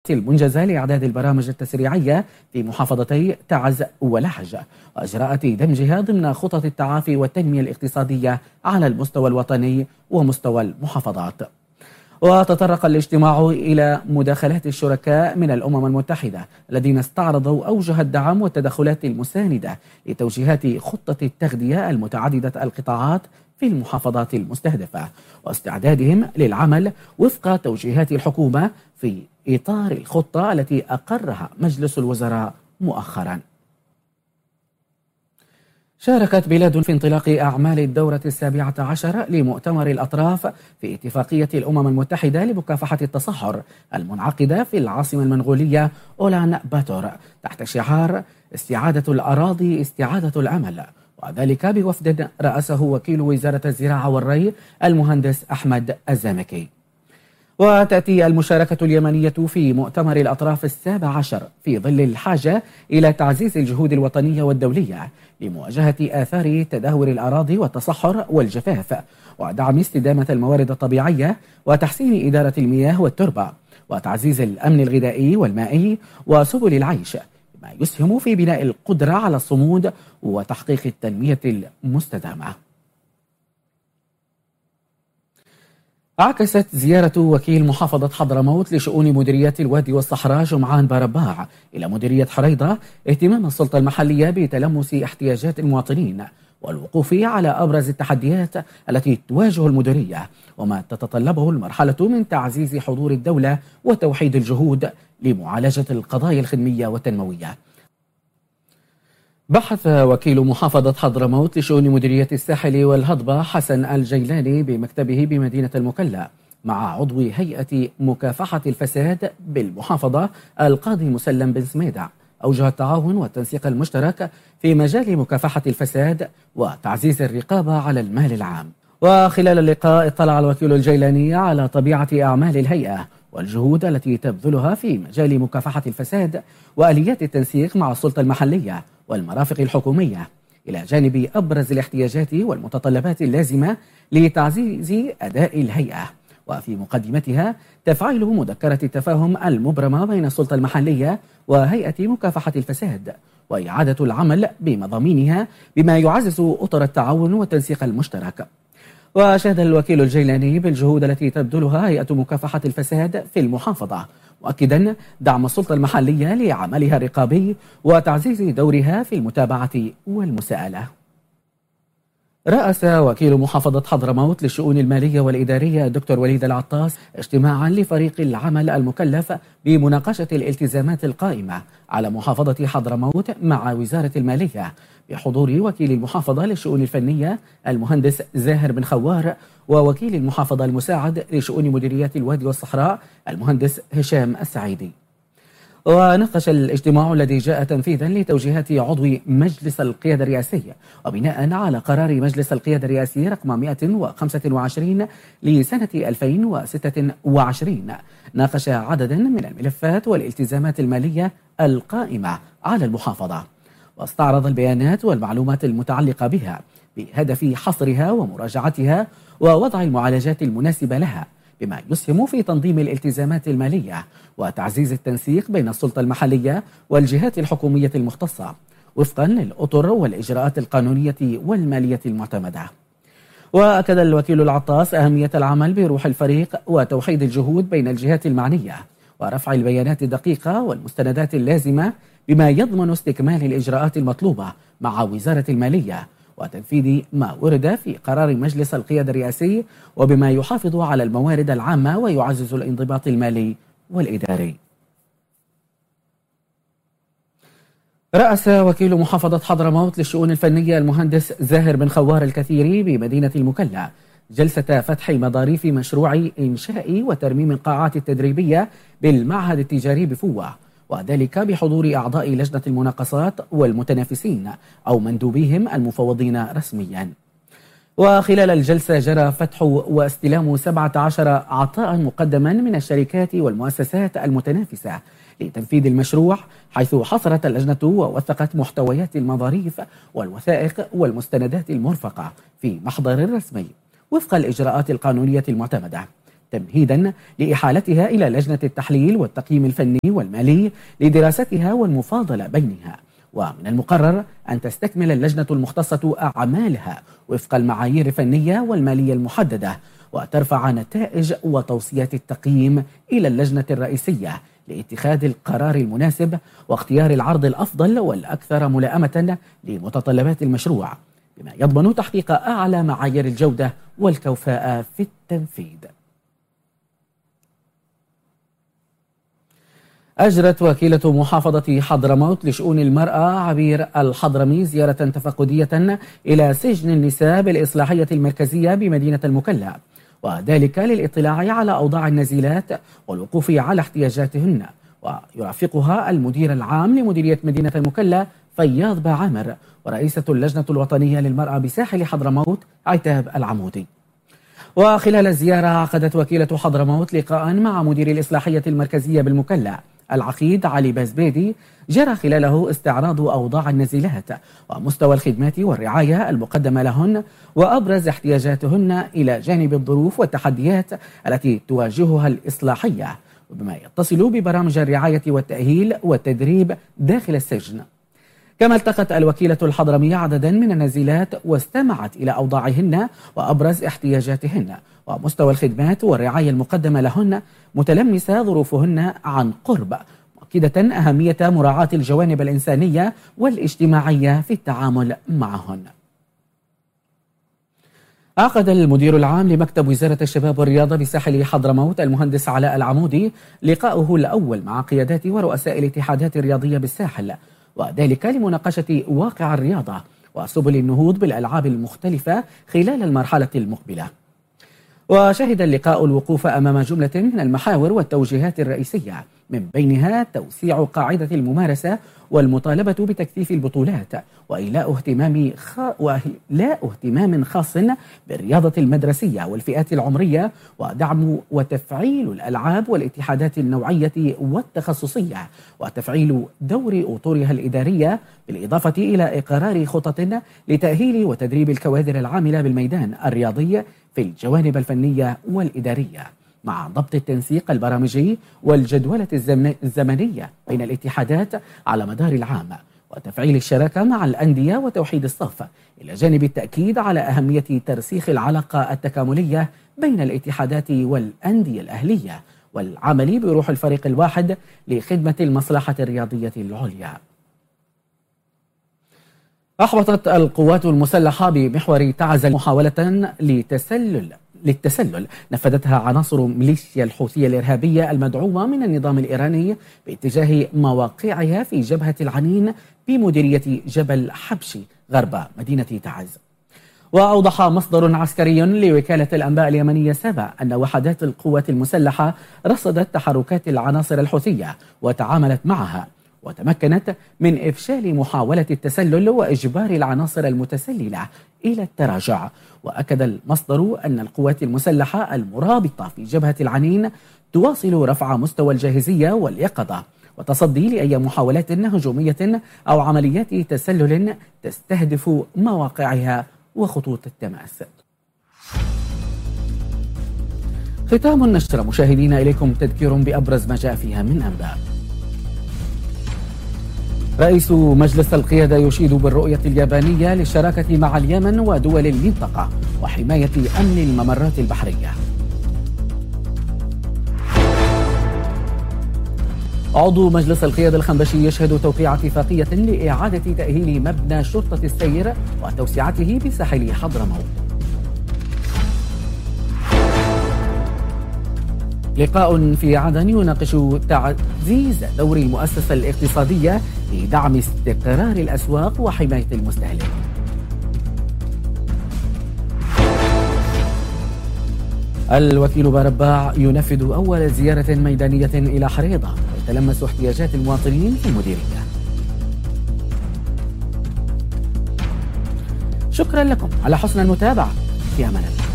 المنجزة لإعداد البرامج التسريعية في محافظتي تعز ولحج وإجراءات دمجها ضمن خطط التعافي والتنمية الاقتصادية على المستوى الوطني ومستوى المحافظات. وتطرق الاجتماع إلى مداخلات الشركاء من الأمم المتحدة الذين استعرضوا أوجه الدعم والتدخلات المساندة لتوجيهات خطة التغذية المتعددة القطاعات في المحافظات المستهدفة واستعدادهم للعمل وفق توجيهات الحكومة في إطار الخطة التي أقرها مجلس الوزراء مؤخرا. شاركت بلاد في انطلاق أعمال الدورة 17 لمؤتمر الأطراف في اتفاقية الأمم المتحدة لمكافحة التصحر المنعقدة في العاصمة المنغولية أولان باتور تحت شعار استعادة الأراضي استعادة الأمل، وذلك بوفد رأسه وكيل وزارة الزراعة والري المهندس أحمد الزامكي. وتأتي المشاركة اليمنية في مؤتمر الأطراف 17 في ظل الحاجة إلى تعزيز الجهود الوطنية والدولية لمواجهة آثار تدهور الأراضي والتصحر والجفاف ودعم استدامة الموارد الطبيعية وتحسين إدارة المياه والتربة وتعزيز الأمن الغذائي والمائي وسبل العيش، ما يسهم في بناء القدرة على الصمود وتحقيق التنمية المستدامة. عكست زيارة وكيل محافظة حضرموت لشؤون مديرية الوادي والصحراء جمعان بارباع إلى مديرية حريضة اهتمام السلطة المحلية بتلمس احتياجات المواطنين والوقوف على أبرز التحديات التي تواجه المديرية وما تتطلبه المرحلة من تعزيز حضور الدولة وتوحيد الجهود لمعالجة القضايا الخدمية والتنموية. بحث وكيل محافظة حضرموت لشؤون مديرية الساحل والهضبة حسن الجيلاني بمكتبه بمدينة المكلا مع عضو هيئة مكافحة الفساد بالمحافظة القاضي مسلم بن سميدع أوجه التعاون والتنسيق المشترك في مجال مكافحة الفساد وتعزيز الرقابة على المال العام. وخلال اللقاء اطلع الوكيل الجيلاني على طبيعة أعمال الهيئة والجهود التي تبذلها في مجال مكافحة الفساد وآليات التنسيق مع السلطة المحلية والمرافق الحكومية إلى جانب أبرز الاحتياجات والمتطلبات اللازمة لتعزيز أداء الهيئة، وفي مقدمتها تفعيل مذكرة التفاهم المبرمة بين السلطة المحلية وهيئة مكافحة الفساد وإعادة العمل بمضامينها بما يعزز أطر التعاون والتنسيق المشترك. وشهد الوكيل الجيلاني بالجهود التي تبذلها هيئة مكافحة الفساد في المحافظة، مؤكدا دعم السلطة المحلية لعملها الرقابي وتعزيز دورها في المتابعة والمساءلة. رأس وكيل محافظة حضرموت للشؤون المالية والإدارية دكتور وليد العطاس اجتماعا لفريق العمل المكلف بمناقشة الالتزامات القائمة على محافظة حضرموت مع وزارة المالية بحضور وكيل المحافظة للشؤون الفنية المهندس زاهر بن خوار ووكيل المحافظة المساعد لشؤون مديريات الوادي والصحراء المهندس هشام السعيدي. وناقش الاجتماع الذي جاء تنفيذا لتوجيهات عضو مجلس القيادة الرئاسي وبناء على قرار مجلس القيادة الرئاسي رقم 125 لسنة 2026 ناقش عددا من الملفات والالتزامات المالية القائمة على المحافظة واستعرض البيانات والمعلومات المتعلقة بها بهدف حصرها ومراجعتها ووضع المعالجات المناسبة لها بما يسهم في تنظيم الالتزامات المالية وتعزيز التنسيق بين السلطة المحلية والجهات الحكومية المختصة وفقا للأطر والإجراءات القانونية والمالية المعتمدة. وأكد الوكيل العطاس أهمية العمل بروح الفريق وتوحيد الجهود بين الجهات المعنية ورفع البيانات الدقيقة والمستندات اللازمة بما يضمن استكمال الإجراءات المطلوبة مع وزارة المالية وتنفيذ ما ورد في قرار مجلس القيادة الرئاسي وبما يحافظ على الموارد العامة ويعزز الانضباط المالي والإداري. رأس وكيل محافظة حضرموت للشؤون الفنية المهندس زاهر بن خوار الكثيري بمدينة المكلا جلسة فتح مضاريف مشروع إنشاء وترميم القاعات التدريبية بالمعهد التجاري بفوة، وذلك بحضور أعضاء لجنة المناقصات والمتنافسين أو مندوبيهم المفوضين رسميا. وخلال الجلسة جرى فتح واستلام 17 عطاء مقدما من الشركات والمؤسسات المتنافسة لتنفيذ المشروع، حيث حصرت اللجنة ووثقت محتويات المظاريف والوثائق والمستندات المرفقة في محضر رسمي وفق الإجراءات القانونية المعتمدة، تمهيدا لإحالتها إلى لجنة التحليل والتقييم الفني والمالي لدراستها والمفاضلة بينها. ومن المقرر أن تستكمل اللجنة المختصة أعمالها وفق المعايير الفنية والمالية المحددة، وترفع نتائج وتوصيات التقييم إلى اللجنة الرئيسية لاتخاذ القرار المناسب واختيار العرض الأفضل والأكثر ملائمة لمتطلبات المشروع، بما يضمن تحقيق أعلى معايير الجودة والكفاءة في التنفيذ. أجرت وكيلة محافظة حضرموت لشؤون المرأة عبير الحضرمي زيارة تفقدية إلى سجن النساء بالإصلاحية المركزية بمدينة المكلا، وذلك للإطلاع على أوضاع النزيلات والوقوف على احتياجاتهن. ويرافقها المدير العام لمديرية مدينة المكلا فياض بعامر ورئيسة اللجنة الوطنية للمرأة بساحل حضرموت عتاب العمودي. وخلال الزيارة عقدت وكيلة حضرموت لقاء مع مدير الإصلاحية المركزية بالمكلا العقيد علي بازبيدي، جرى خلاله استعراض أوضاع النزيلات ومستوى الخدمات والرعاية المقدمة لهن وأبرز احتياجاتهن إلى جانب الظروف والتحديات التي تواجهها الإصلاحية، وبما يتصل ببرامج الرعاية والتأهيل والتدريب داخل السجن. كما التقت الوكيلة الحضرمية عددا من النزيلات واستمعت إلى أوضاعهن وأبرز احتياجاتهن ومستوى الخدمات والرعاية المقدمة لهن، متلمسة ظروفهن عن قرب، مؤكدة أهمية مراعاة الجوانب الإنسانية والاجتماعية في التعامل معهن. عقد المدير العام لمكتب وزارة الشباب والرياضة بساحل حضرموت المهندس علاء العمودي لقاؤه الأول مع قيادات ورؤساء الاتحادات الرياضية بالساحل، وذلك لمناقشة واقع الرياضة وسبل النهوض بالألعاب المختلفة خلال المرحلة المقبلة. وشهد اللقاء الوقوف أمام جملة من المحاور والتوجيهات الرئيسية، من بينها توسيع قاعدة الممارسة والمطالبة بتكثيف البطولات وإيلاء اهتمام خاص بالرياضة المدرسية والفئات العمرية، ودعم وتفعيل الألعاب والاتحادات النوعية والتخصصية وتفعيل دور أطورها الإدارية، بالإضافة إلى إقرار خطط لتأهيل وتدريب الكوادر العاملة بالميدان الرياضي في الجوانب الفنية والإدارية، مع ضبط التنسيق البرامجي والجدولة الزمنية بين الاتحادات على مدار العام، وتفعيل الشراكة مع الأندية وتوحيد الصف، إلى جانب التأكيد على أهمية ترسيخ العلاقة التكاملية بين الاتحادات والأندية الأهلية والعمل بروح الفريق الواحد لخدمة المصلحة الرياضية العليا. أحبطت القوات المسلحة بمحور تعزل محاولة للتسلل نفذتها عناصر ميليشيا الحوثية الإرهابية المدعومة من النظام الإيراني باتجاه مواقعها في جبهة العنين بمديرية جبل حبشي غرب مدينة تعز. وأوضح مصدر عسكري لوكالة الأنباء اليمنية سابع أن وحدات القوات المسلحة رصدت تحركات العناصر الحوثية وتعاملت معها، وتمكنت من إفشال محاولة التسلل وإجبار العناصر المتسللة إلى التراجع. وأكد المصدر أن القوات المسلحة المرابطة في جبهة العنين تواصل رفع مستوى الجاهزية واليقظة وتصدي لأي محاولات هجومية أو عمليات تسلل تستهدف مواقعها وخطوط التماس. ختام النشرة مشاهدينا، إليكم تذكير بأبرز ما جاء فيها من أنباء. رئيس مجلس القيادة يشيد بالرؤية اليابانية للشراكة مع اليمن ودول المنطقة وحماية أمن الممرات البحرية. عضو مجلس القيادة الخنبشي يشهد توقيع اتفاقية لإعادة تأهيل مبنى شرطة السير وتوسعته بساحل حضرموت. لقاء في عدن يناقش تعزيز دور المؤسسة الاقتصادية لدعم استقرار الأسواق وحماية المستهلك. الوكيل بارباع ينفذ أول زيارة ميدانية إلى حريضة ويتلمس احتياجات المواطنين في المديرية. شكرا لكم على حسن المتابعة، في أمان الله.